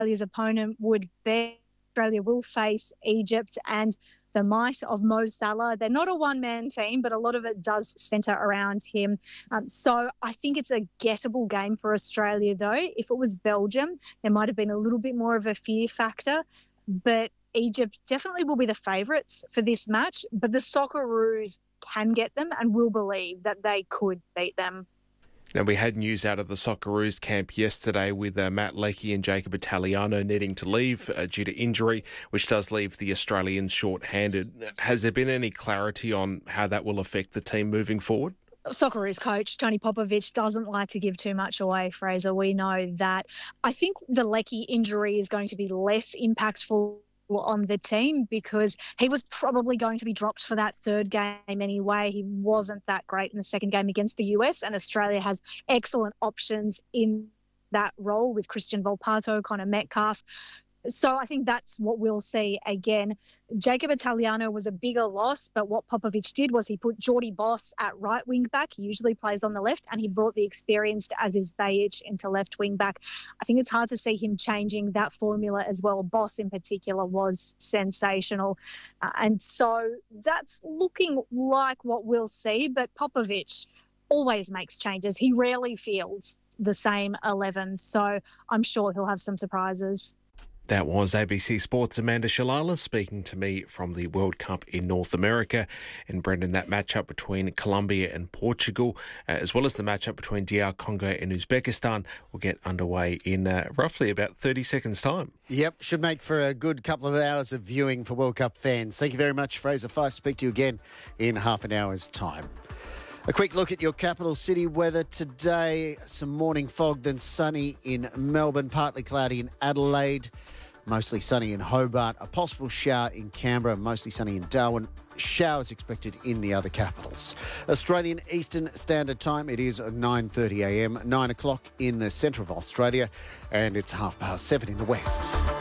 Australia's opponent would be. Australia will face Egypt and the might of Mo Salah. They're not a one-man team, but a lot of it does centre around him. So I think it's a gettable game for Australia, though. If it was Belgium, there might have been a little bit more of a fear factor. But Egypt definitely will be the favourites for this match. But the Socceroos can get them and will believe that they could beat them. Now, we had news out of the Socceroos camp yesterday with Matt Leckie and Jacob Italiano needing to leave due to injury, which does leave the Australians short-handed. Has there been any clarity on how that will affect the team moving forward? Socceroos coach Tony Popovic doesn't like to give too much away, Fraser. We know that. I think the Leckie injury is going to be less impactful on the team because he was probably going to be dropped for that third game anyway. He wasn't that great in the second game against the US, and Australia has excellent options in that role with Christian Volpato, Connor Metcalf. So I think that's what we'll see again. Jacob Italiano was a bigger loss, but what Popovic did was he put Jordy Boss at right wing back. He usually plays on the left, and he brought the experienced Aziz Bayic into left wing back. I think it's hard to see him changing that formula as well. Boss in particular was sensational. And so that's looking like what we'll see, but Popovic always makes changes. He rarely fields the same 11, so I'm sure he'll have some surprises. That was ABC Sports' Amanda Shalala speaking to me from the World Cup in North America. And Brendan, that matchup between Colombia and Portugal, as well as the matchup between DR Congo and Uzbekistan, will get underway in roughly about 30 seconds' time. Yep, should make for a good couple of hours of viewing for World Cup fans. Thank you very much, Fraser Fyfe. Speak to you again in half an hour's time. A quick look at your capital city weather today. Some morning fog, then sunny in Melbourne, partly cloudy in Adelaide, mostly sunny in Hobart, a possible shower in Canberra, mostly sunny in Darwin, showers expected in the other capitals. Australian Eastern Standard Time, it is 9:30 a.m, 9 o'clock in the centre of Australia, and it's 7:30 in the west.